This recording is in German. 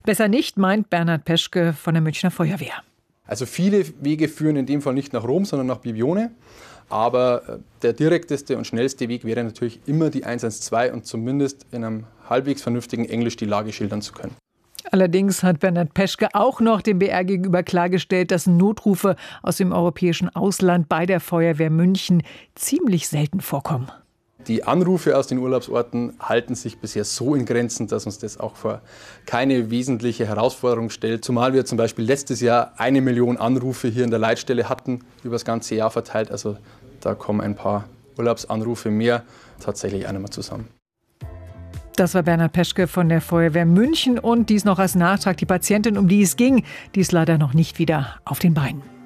Besser nicht, meint Bernhard Peschke von der Münchner Feuerwehr. Also viele Wege führen in dem Fall nicht nach Rom, sondern nach Bibione. Aber der direkteste und schnellste Weg wäre natürlich immer die 112 und zumindest in einem halbwegs vernünftigen Englisch die Lage schildern zu können. Allerdings hat Bernhard Peschke auch noch dem BR gegenüber klargestellt, dass Notrufe aus dem europäischen Ausland bei der Feuerwehr München ziemlich selten vorkommen. Die Anrufe aus den Urlaubsorten halten sich bisher so in Grenzen, dass uns das auch vor keine wesentliche Herausforderung stellt. Zumal wir zum Beispiel letztes Jahr 1 Million Anrufe hier in der Leitstelle hatten, über das ganze Jahr verteilt. Also da kommen ein paar Urlaubsanrufe mehr tatsächlich auch nicht mehr zusammen. Das war Bernhard Peschke von der Feuerwehr München und dies noch als Nachtrag. Die Patientin, um die es ging, die ist leider noch nicht wieder auf den Beinen.